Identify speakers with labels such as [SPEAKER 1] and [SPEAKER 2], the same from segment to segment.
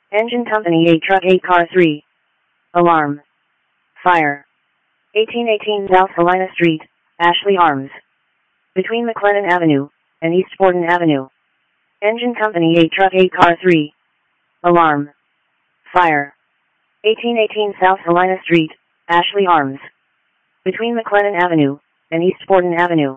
[SPEAKER 1] Engine Company 8 Truck 8 Car 3. Alarm. Fire. 1818 South Helena Street, Ashley Arms. Between McLennan Avenue and East Borden Avenue. Engine Company 8 Truck 8 Car 3. Alarm. Fire. 1818 South Helena Street, Ashley Arms. Between McLennan Avenue and East Borden Avenue.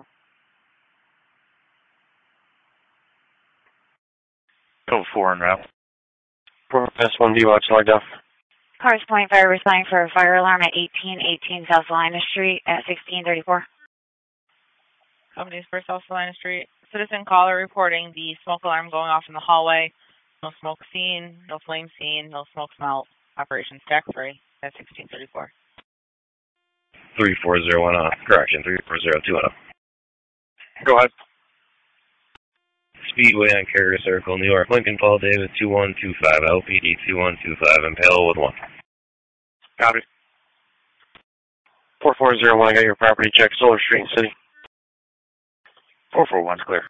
[SPEAKER 2] Go 4 en route.
[SPEAKER 3] 4S1D, watch line down.
[SPEAKER 4] Cars Point Fire responding for a fire alarm at 1818 South Salina Street at 1634.
[SPEAKER 5] Companies for South Salina Street. Citizen caller reporting the smoke alarm going off in the hallway. No smoke seen, no flame seen, no smoke smell. Operation stack 3 at 1634.
[SPEAKER 3] 3401 off. Correction, 3402 off.
[SPEAKER 2] Go ahead.
[SPEAKER 3] Speedway on Carrier Circle, New York. Lincoln Paul Davis 2125, LPD 2125, Impale with 1.
[SPEAKER 2] Copy.
[SPEAKER 3] 4401, I got your property check, Solar Street, City.
[SPEAKER 2] 441's clear.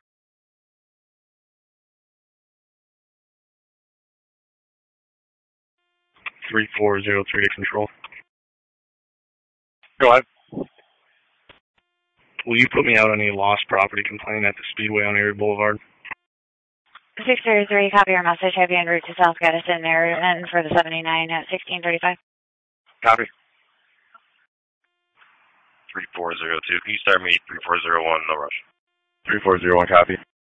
[SPEAKER 3] $3403 to control.
[SPEAKER 2] Go ahead.
[SPEAKER 6] Will you put me out on any lost property complaint at the Speedway on Erie Boulevard?
[SPEAKER 4] 633, copy your message. Heavy en route to South Gadsden, Maryland for the 79 at 1635.
[SPEAKER 2] Copy.
[SPEAKER 3] 3402, can you start me 3401, no rush.
[SPEAKER 2] 3401, copy.